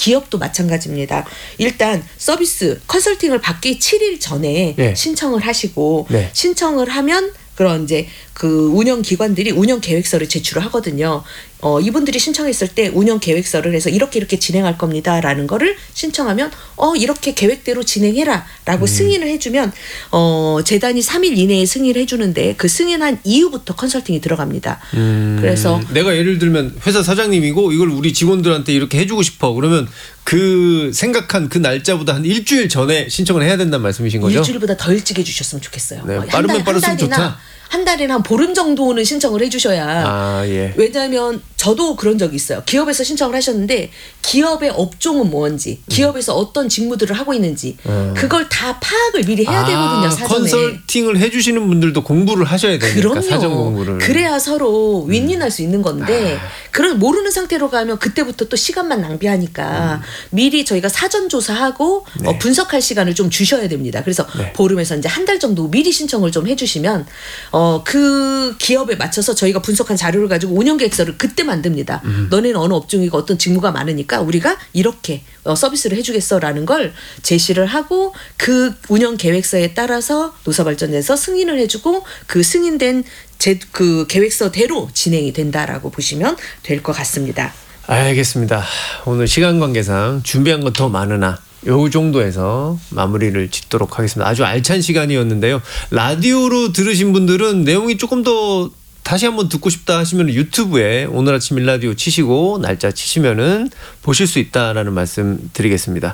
기업도 마찬가지입니다. 일단 서비스 컨설팅을 받기 7일 전에 네. 신청을 하시고 네. 신청을 하면 그런 이제 그 운영 기관들이 운영 계획서를 제출을 하거든요. 이분들이 신청했을 때 운영 계획서를 해서 이렇게 진행할 겁니다라는 거를 신청하면 이렇게 계획대로 진행해라라고 승인을 해주면 재단이 3일 이내에 승인을 해주는데 그 승인한 이후부터 컨설팅이 들어갑니다. 그래서 내가 예를 들면 회사 사장님이고 이걸 우리 직원들한테 이렇게 해주고 싶어. 그러면 그 생각한 그 날짜보다 한 일주일 전에 신청을 해야 된다는 말씀이신 거죠? 일주일보다 더 일찍 해주셨으면 좋겠어요. 네, 빠르면 빠를수록 좋다. 한 달이나 한 보름 정도는 신청을 해주셔야. 예. 왜냐하면 저도 그런 적이 있어요. 기업에서 신청을 하셨는데 기업의 업종은 뭔지, 기업에서 어떤 직무들을 하고 있는지 그걸 다 파악을 미리 해야 되거든요. 사전에. 컨설팅을 해주시는 분들도 공부를 하셔야 되니까. 그럼요. 사전 공부를. 그래야 서로 윈윈할 수 있는 건데 그런 모르는 상태로 가면 그때부터 또 시간만 낭비하니까 미리 저희가 사전 조사하고 네. 분석할 시간을 좀 주셔야 됩니다. 그래서 네. 보름에서 이제 한 달 정도 미리 신청을 좀 해주시면 그 기업에 맞춰서 저희가 분석한 자료를 가지고 운영 계획서를 그때 만듭니다. 너네는 어느 업종이고 어떤 직무가 많으니까 우리가 이렇게 서비스를 해주겠어라는 걸 제시를 하고 그 운영 계획서에 따라서 노사발전에서 승인을 해주고 그 승인된 그 계획서대로 진행이 된다라고 보시면 될 것 같습니다. 알겠습니다. 오늘 시간 관계상 준비한 건 더 많으나 요 정도에서 마무리를 짓도록 하겠습니다. 아주 알찬 시간이었는데요. 라디오로 들으신 분들은 내용이 조금 더 다시 한번 듣고 싶다 하시면 유튜브에 오늘 아침 일라디오 치시고 날짜 치시면은 보실 수 있다라는 말씀 드리겠습니다.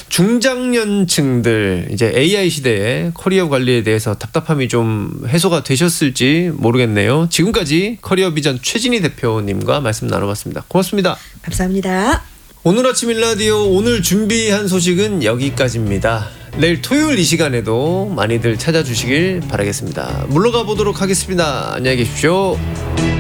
중장년층들 이제 AI 시대에 커리어 관리에 대해서 답답함이 좀 해소가 되셨을지 모르겠네요. 지금까지 커리어 비전 최진희 대표님과 말씀 나눠봤습니다. 고맙습니다. 감사합니다. 오늘 아침 일라디오 오늘 준비한 소식은 여기까지입니다. 내일 토요일 이 시간에도 많이들 찾아주시길 바라겠습니다. 물러가 보도록 하겠습니다. 안녕히 계십시오.